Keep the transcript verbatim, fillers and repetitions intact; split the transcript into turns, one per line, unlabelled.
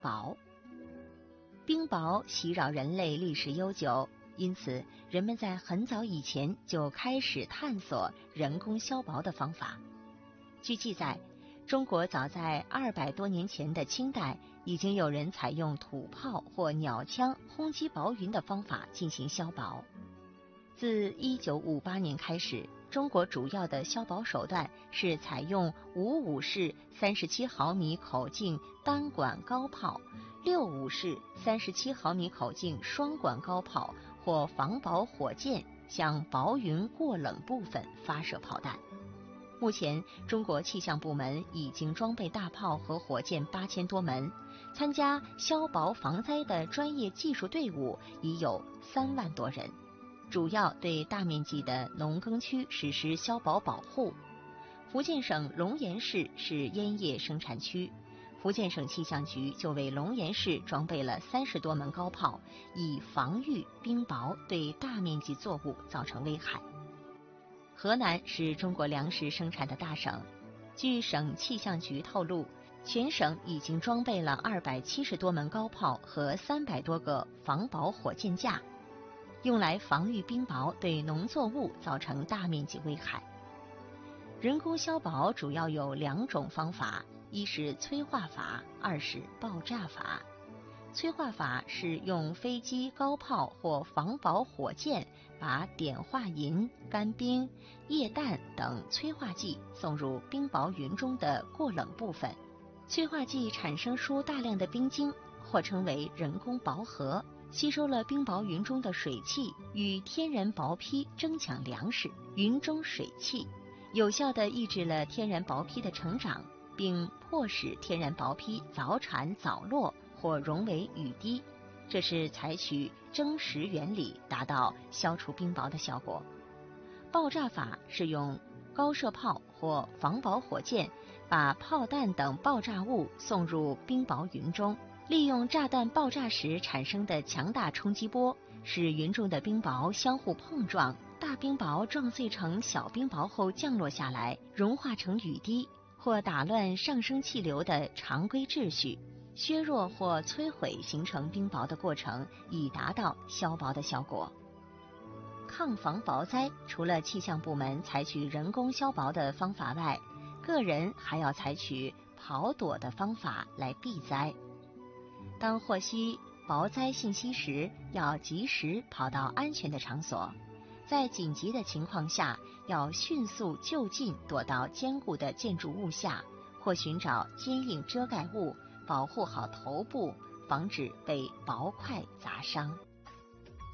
雹。冰雹袭扰人类历史悠久，因此人们在很早以前就开始探索人工消雹的方法。据记载，中国早在二百多年前的清代，已经有人采用土炮或鸟枪轰击薄云的方法进行消雹。自一九五八年开始，中国主要的消雹手段是采用五五式三十七毫米口径单管高炮、六五式三十七毫米口径双管高炮或防雹火箭向薄云过冷部分发射炮弹。目前，中国气象部门已经装备大炮和火箭八千多门，参加消雹防灾的专业技术队伍已有三万多人，主要对大面积的农耕区实施消雹保护。福建省龙岩市是烟叶生产区，福建省气象局就为龙岩市装备了三十多门高炮，以防御冰雹对大面积作物造成危害。河南是中国粮食生产的大省，据省气象局透露，全省已经装备了二百七十多门高炮和三百多个防雹火箭架，用来防御冰雹对农作物造成大面积危害。人工消雹主要有两种方法，一是催化法，二是爆炸法。催化法是用飞机、高炮或防雹火箭把碘化银、干冰、液氮等催化剂送入冰雹云中的过冷部分，催化剂产生出大量的冰晶，或称为人工雹核，吸收了冰雹云中的水汽，与天然雹坯争抢粮食，云中水汽，有效地抑制了天然雹坯的成长，并迫使天然雹坯早产早落或融为雨滴，这是采取蒸实原理达到消除冰雹的效果。爆炸法是用高射炮或防雹火箭把炮弹等爆炸物送入冰雹云中，利用炸弹爆炸时产生的强大冲击波，使云中的冰雹相互碰撞，大冰雹撞碎成小冰雹后降落下来，融化成雨滴，或打乱上升气流的常规秩序，削弱或摧毁形成冰雹的过程，以达到消雹的效果。抗防雹灾，除了气象部门采取人工消雹的方法外，个人还要采取跑躲的方法来避灾。当获悉雹灾信息时，要及时跑到安全的场所，在紧急的情况下，要迅速就近躲到坚固的建筑物下，或寻找坚硬遮盖物，保护好头部，防止被雹块砸伤。